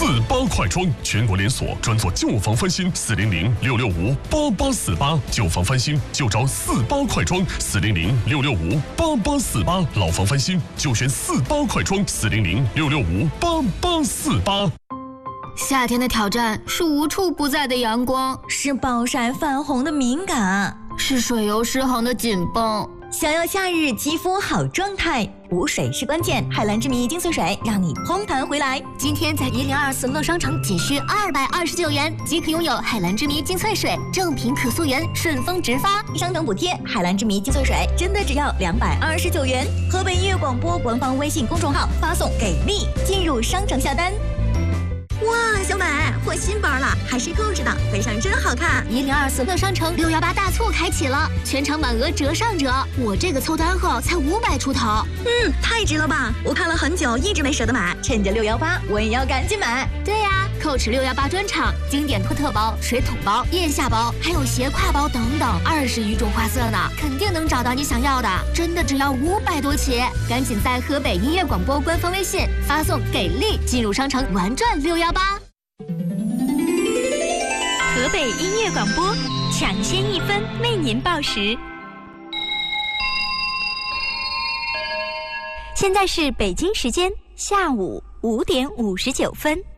48快装，全国连锁，专做旧房翻新，400-665-8848，旧房翻新就找48快装，400-665-8848，老房翻新就选48快装，400-665-8848。 夏天的挑战是无处不在的阳光， 是暴晒泛红的敏感， 是水油失衡的紧绷。 想要夏日肌肤好状态，补水是关键。海蓝之谜精粹水让你嘭弹回来。 今天在1024乐商城仅需229元即可拥有海蓝之谜精粹水，正品可溯源，顺丰直发， 商城补贴。海蓝之谜精粹水真的只要229元。河北音乐广播官方微信公众号发送给力进入商城下单。哇，小美换新包了，还是购置的，背上真好看。 1024乐商城618大促开启了，全场满额折上折，我这个凑单后才500出头。 太值了吧！我看了很久，一直没舍得买，趁着618我也要赶紧买。 对呀，Coach 618专场，经典托特包、水桶包、腋下包，还有斜挎包等等，20余种花色呢，肯定能找到你想要的，真的只要500多起，赶紧在河北音乐广播官方微信发送给力进入商城玩转618。 河北音乐广播抢先1分为您报时。现在是北京时间下午5点59分。